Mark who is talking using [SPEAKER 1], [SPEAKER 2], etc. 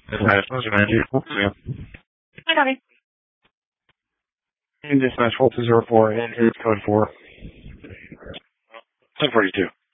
[SPEAKER 1] Hi, Tommy. Dispatch 4204 and here's code 4.
[SPEAKER 2] 1042.